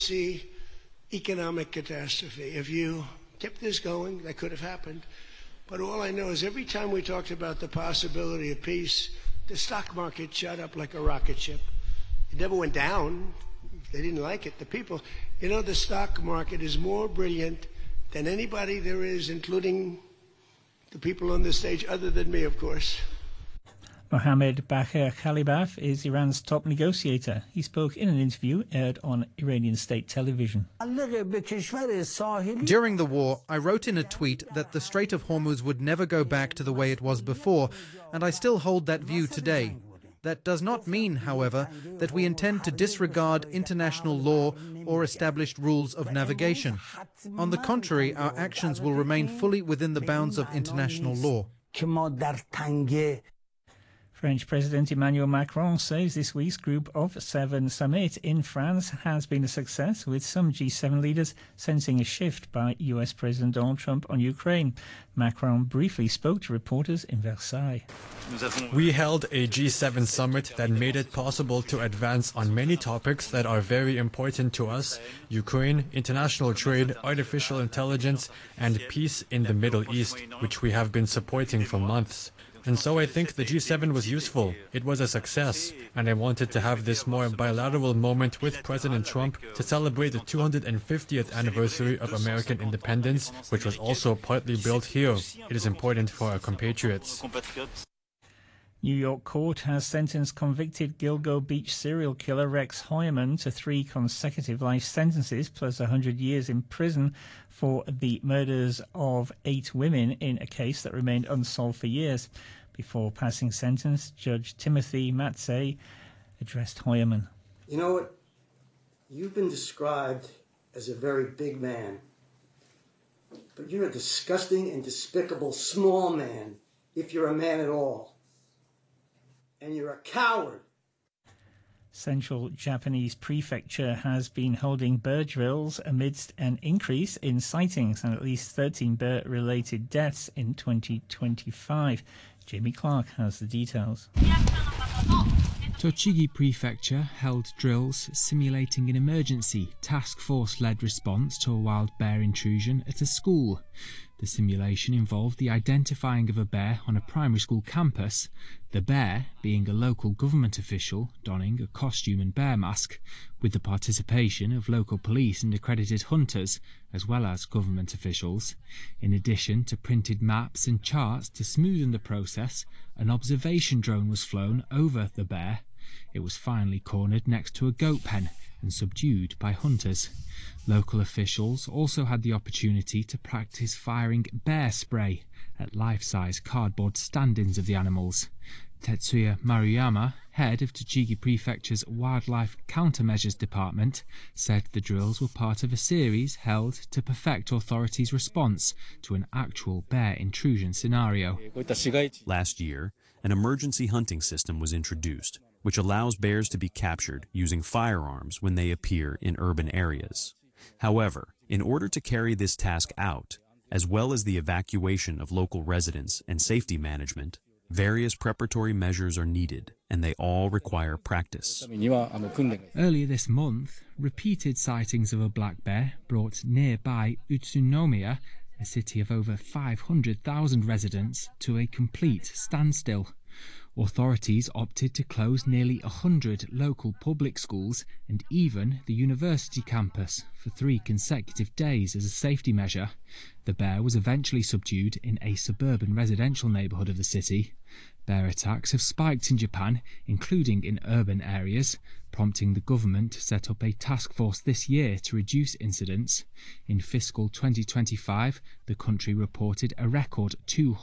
See economic catastrophe. If you kept this going, that could have happened. But all I know is every time we talked about the possibility of peace, the stock market shot up like a rocket ship. It never went down. They didn't like it. The people, the stock market is more brilliant than anybody there is, including the people on the stage, other than me, of course. Mohammed Bagher Khalibaf is Iran's top negotiator. He spoke in an interview aired on Iranian state television. During the war, I wrote in a tweet that the Strait of Hormuz would never go back to the way it was before, and I still hold that view today. That does not mean, however, that we intend to disregard international law or established rules of navigation. On the contrary, our actions will remain fully within the bounds of international law. French President Emmanuel Macron says this week's Group of Seven summit in France has been a success, with some G7 leaders sensing a shift by US President Donald Trump on Ukraine. Macron briefly spoke to reporters in Versailles. We held a G7 summit that made it possible to advance on many topics that are very important to us: Ukraine, international trade, artificial intelligence, and peace in the Middle East, which we have been supporting for months. And so I think the G7 was useful. It was a success, and I wanted to have this more bilateral moment with President Trump to celebrate the 250th anniversary of American independence, which was also partly built here. It is important for our compatriots. New York court has sentenced convicted Gilgo Beach serial killer Rex Heuermann to 3 consecutive life sentences plus 100 years in prison for the murders of 8 women in a case that remained unsolved for years. Before passing sentence, Judge Timothy Matzey addressed Heuermann. You know what? You've been described as a very big man, but you're a disgusting and despicable small man, if you're a man at all. And you're a coward. Central Japanese Prefecture has been holding bear drills amidst an increase in sightings and at least 13 bear-related deaths in 2025. Jamie Clark has the details. Tochigi Prefecture held drills simulating an emergency task force-led response to a wild bear intrusion at a school. The simulation involved the identifying of a bear on a primary school campus, the bear being a local government official donning a costume and bear mask, with the participation of local police and accredited hunters, as well as government officials. In addition to printed maps and charts to smoothen the process, an observation drone was flown over the bear. It was finally cornered next to a goat pen and subdued by hunters. Local officials also had the opportunity to practice firing bear spray at life-size cardboard stand-ins of the animals. Tetsuya Maruyama, head of Tochigi Prefecture's Wildlife Countermeasures Department, said the drills were part of a series held to perfect authorities' response to an actual bear intrusion scenario. Last year, an emergency hunting system was introduced, which allows bears to be captured using firearms when they appear in urban areas. However, in order to carry this task out, as well as the evacuation of local residents and safety management, various preparatory measures are needed, and they all require practice. Earlier this month, repeated sightings of a black bear brought nearby Utsunomiya, a city of over 500,000 residents, to a complete standstill. Authorities opted to close nearly 100 local public schools and even the university campus for 3 consecutive days as a safety measure. The bear was eventually subdued in a suburban residential neighbourhood of the city. Bear attacks have spiked in Japan, including in urban areas, prompting the government to set up a task force this year to reduce incidents. In fiscal 2025, the country reported a record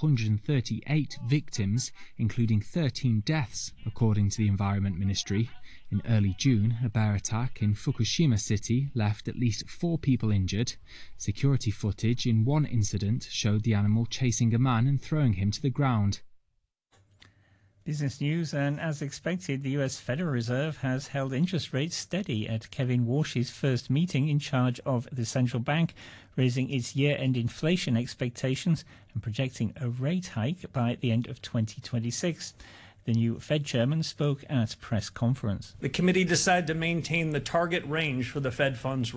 238 victims, including 13 deaths, according to the Environment Ministry. In early June, a bear attack in Fukushima City left at least 4 people injured. Security footage in one incident showed the animal chasing a man and throwing him to the ground. Business news, and as expected, the US Federal Reserve has held interest rates steady at Kevin Warsh's first meeting in charge of the central bank, raising its year-end inflation expectations and projecting a rate hike by the end of 2026. The new Fed chairman spoke at a press conference. The committee decided to maintain the target range for the Fed funds rate.